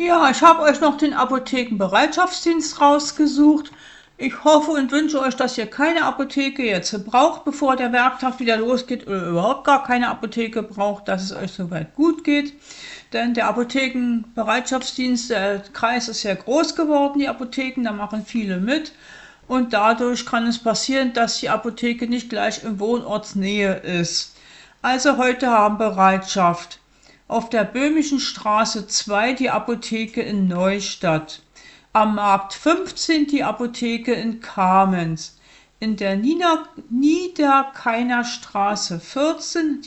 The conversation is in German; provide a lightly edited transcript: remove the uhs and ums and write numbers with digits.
Ja, ich habe euch noch den Apothekenbereitschaftsdienst rausgesucht. Ich hoffe und wünsche euch, dass ihr keine Apotheke jetzt braucht, bevor der Werktag wieder losgeht, oder überhaupt gar keine Apotheke braucht, dass es euch soweit gut geht. Denn der Apothekenbereitschaftsdienst, der Kreis ist sehr groß geworden, die Apotheken, da machen viele mit. Und dadurch kann es passieren, dass die Apotheke nicht gleich in Wohnortsnähe ist. Also heute haben Bereitschaft auf der Böhmischen Straße 2 die Apotheke in Neustadt, am Markt 15 die Apotheke in Kamenz, in der Niederkainer Straße 14